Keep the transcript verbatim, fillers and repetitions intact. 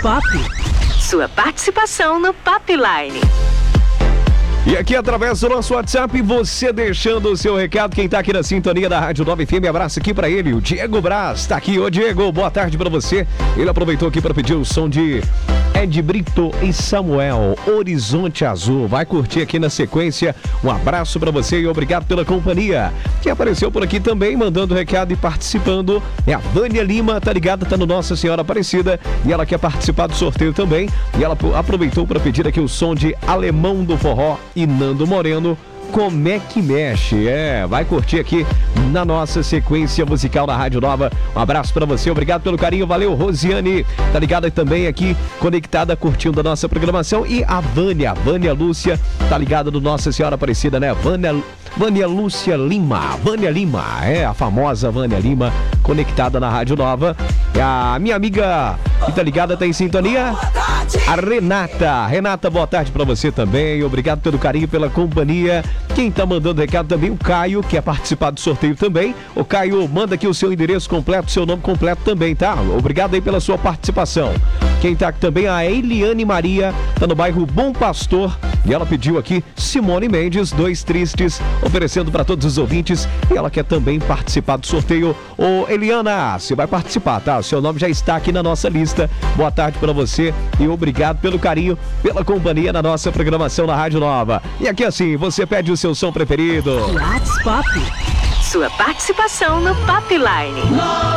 Pop. Sua participação no Popline. E aqui através do nosso WhatsApp, você deixando o seu recado, quem tá aqui na sintonia da Rádio nove F M, abraço aqui pra ele, o Diego Braz, tá aqui. Ô Diego, boa tarde pra você. Ele aproveitou aqui pra pedir o som de Ed Brito e Samuel, Horizonte Azul. Vai curtir aqui na sequência. Um abraço pra você e obrigado pela companhia. Quem apareceu por aqui também, mandando recado e participando, é a Vânia Lima, tá ligada, tá no Nossa Senhora Aparecida, e ela quer participar do sorteio também, e ela aproveitou para pedir aqui o som de Alemão do Forró e Nando Moreno, Como é que mexe? É, vai curtir aqui na nossa sequência musical da Rádio Nova. Um abraço pra você, obrigado pelo carinho, valeu, Rosiane, tá ligada também aqui, conectada, curtindo a nossa programação. E a Vânia, Vânia Lúcia, tá ligada do Nossa Senhora Aparecida, né? Vânia, Vânia Lúcia Lima, Vânia Lima, é a famosa Vânia Lima, conectada na Rádio Nova. A minha amiga que tá ligada, tá em sintonia, a Renata. Renata, boa tarde pra você também, obrigado pelo carinho, pela companhia. Quem tá mandando recado também, o Caio, quer participar do sorteio também. O Caio, manda aqui o seu endereço completo, seu nome completo também, tá? Obrigado aí pela sua participação. Quem tá aqui também, a Eliane Maria, tá no bairro Bom Pastor, e ela pediu aqui Simone Mendes, Dois Tristes, oferecendo para todos os ouvintes, e ela quer também participar do sorteio. Ô Eliana, você vai participar, tá? O seu nome já está aqui na nossa lista. Boa tarde para você e obrigado pelo carinho, pela companhia na nossa programação na Rádio Nova. E aqui assim, você pede o seu som preferido. WhatsApp Pop. Sua participação no Popline.